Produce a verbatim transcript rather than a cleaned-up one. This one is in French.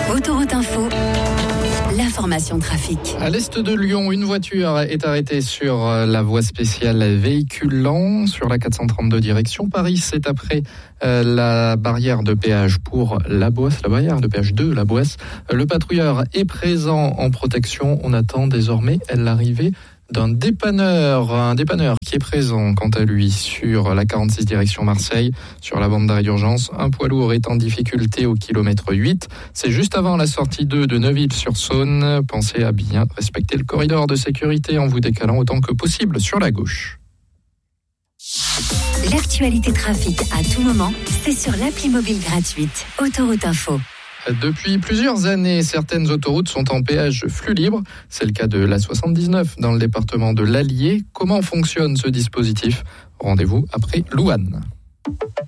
Autoroute Info, l'information trafic. À l'est de Lyon, une voiture est arrêtée sur la voie spéciale véhicule lent sur la quatre cent trente-deux direction Paris. C'est après euh, la barrière de péage pour la Boisse, la barrière de péage de la Boisse. Le patrouilleur est présent en protection. On attend désormais l'arrivée d'un dépanneur, un dépanneur qui est présent quant à lui sur la quarante-six direction Marseille, sur la bande d'arrêt d'urgence. Un poids lourd est en difficulté au kilomètre huit. C'est juste avant la sortie deux de Neuville-sur-Saône. Pensez à bien respecter le corridor de sécurité en vous décalant autant que possible sur la gauche. L'actualité trafic à tout moment, c'est sur l'appli mobile gratuite Autoroute Info. Depuis plusieurs années, certaines autoroutes sont en péage flux libre. C'est le cas de l'A soixante-dix-neuf dans le département de l'Allier. Comment fonctionne ce dispositif ? Rendez-vous après Louane.